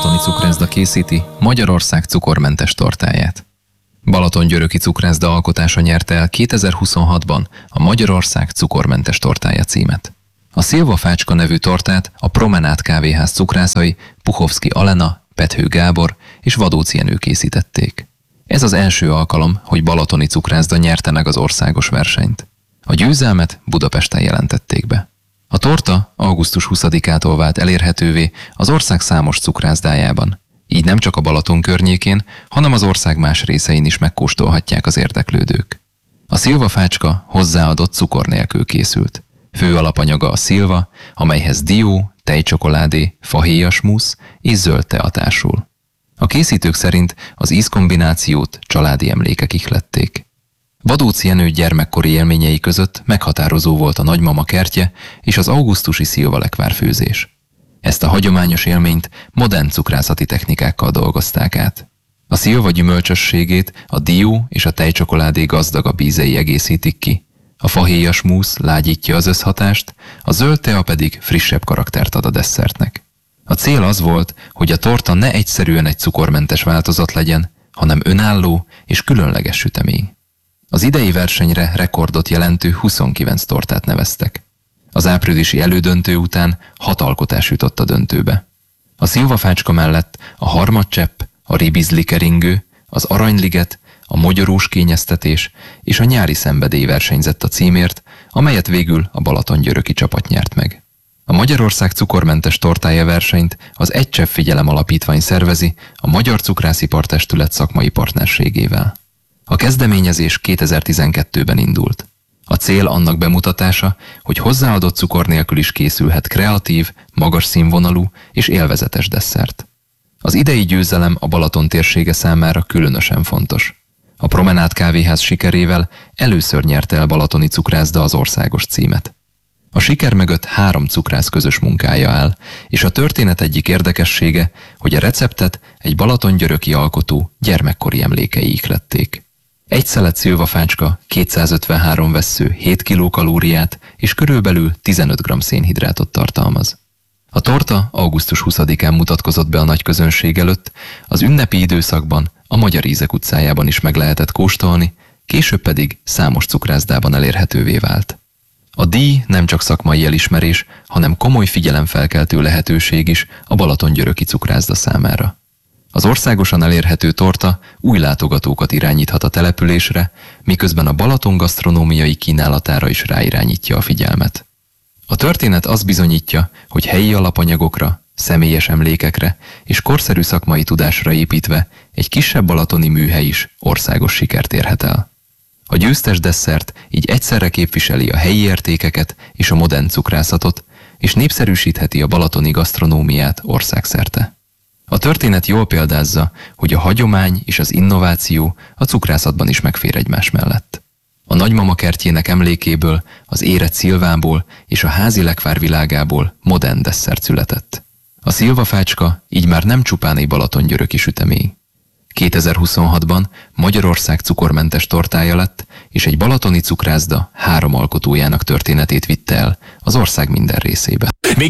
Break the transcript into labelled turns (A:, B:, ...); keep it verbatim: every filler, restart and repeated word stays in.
A: balatoni cukrászda készíti Magyarország cukormentes tortáját. Balatongyöröki cukrászda alkotása nyerte el kétezer-huszonhatban a Magyarország cukormentes tortája címet. A Szilva Fácska nevű tortát a Promenát kávéház cukrászai Puchovszky Alena, Pethő Gábor és Vadóczy Jenő készítették. Ez az első alkalom, hogy balatoni cukrászda nyerte meg az országos versenyt. A győzelmet Budapesten jelentették be. A torta augusztus huszadikától vált elérhetővé az ország számos cukrászdájában. Így nem csak a Balaton környékén, hanem az ország más részein is megkóstolhatják az érdeklődők. A Szilva Fácska hozzáadott cukor nélkül készült. Fő alapanyaga a szilva, amelyhez dió, tejcsokoládé, fahéjasmúsz és zöld tea társul. A készítők szerint az ízkombinációt családi emlékek ihlették. Vadóczy Jenő gyermekkori élményei között meghatározó volt a nagymama kertje és az augusztusi szilvalekvár főzés. Ezt a hagyományos élményt modern cukrászati technikákkal dolgozták át. A szilva gyümölcsösségét a dió és a tejcsokoládé gazdagabb ízei egészítik ki, a fahéjasmúsz lágyítja az összhatást, a zöld tea pedig frissebb karaktert ad a desszertnek. A cél az volt, hogy a torta ne egyszerűen egy cukormentes változat legyen, hanem önálló és különleges sütemény. Az idei versenyre rekordot jelentő huszonkilenc tortát neveztek. Az áprilisi elődöntő után hat alkotás jutott a döntőbe. A Szilva Fácska mellett a harmadcsepp, a ribizli keringő, az aranyliget, a mogyorós kényeztetés és a nyári szenvedély versenyzett a címért, amelyet végül a balatongyöröki csapat nyert meg. A Magyarország cukormentes tortája versenyt az Egy Csepp Figyelem Alapítvány szervezi a Magyar Cukrászipartestület szakmai partnerségével. A kezdeményezés kétezer-tizenkettőben indult. A cél annak bemutatása, hogy hozzáadott cukor nélkül is készülhet kreatív, magas színvonalú és élvezetes desszert. Az idei győzelem a Balaton térsége számára különösen fontos. A Promenát kávéház sikerével először nyerte el balatoni cukrászda az országos címet. A siker mögött három cukrász közös munkája áll, és a történet egyik érdekessége, hogy a receptet egy balatongyöröki alkotó gyermekkori emlékei ihlették. Egy szelet Szilva Fácska kétszázötvenhárom vessző hét kilokalóriát és körülbelül tizenöt gramm szénhidrátot tartalmaz. A torta augusztus huszadikán mutatkozott be a nagy közönség előtt, az ünnepi időszakban a Magyar Ízek utcájában is meg lehetett kóstolni, később pedig számos cukrászdában elérhetővé vált. A díj nem csak szakmai elismerés, hanem komoly figyelemfelkeltő lehetőség is a balatongyöröki cukrászda számára. Az országosan elérhető torta új látogatókat irányíthat a településre, miközben a Balaton gasztronómiai kínálatára is ráirányítja a figyelmet. A történet azt bizonyítja, hogy helyi alapanyagokra, személyes emlékekre és korszerű szakmai tudásra építve egy kisebb balatoni műhely is országos sikert érhet el. A győztes desszert így egyszerre képviseli a helyi értékeket és a modern cukrászatot, és népszerűsítheti a balatoni gasztronómiát országszerte. A történet jól példázza, hogy a hagyomány és az innováció a cukrászatban is megfér egymás mellett. A nagymama kertjének emlékéből, az érett szilvából és a házi lekvár világából modern desszert született. A Szilva Fácska így már nem csupán egy balatongyöröki sütemény. kétezer-huszonhatban Magyarország cukormentes tortája lett, és egy balatoni cukrászda három alkotójának történetét vitte el az ország minden részébe.